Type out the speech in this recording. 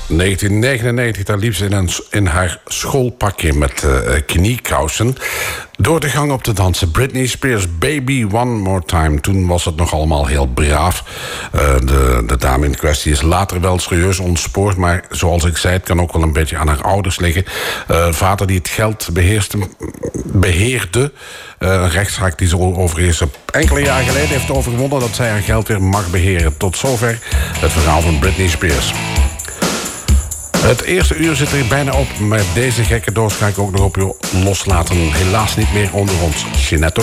1999, daar liep ze in haar schoolpakje met kniekousen door de gang op te dansen. Britney Spears, Baby One More Time. Toen was het nog allemaal heel braaf. De dame in kwestie is later wel serieus ontspoord, maar zoals ik zei, het kan ook wel een beetje aan haar ouders liggen. Vader die het geld beheerde. Een rechtszaak die zo overigens enkele jaren geleden heeft overwonnen dat zij haar geld weer mag beheren. Tot zover het verhaal van Britney Spears. Het eerste uur zit er bijna op. Met deze gekke doos ga ik ook nog op je loslaten. Helaas niet meer onder ons. Jeanette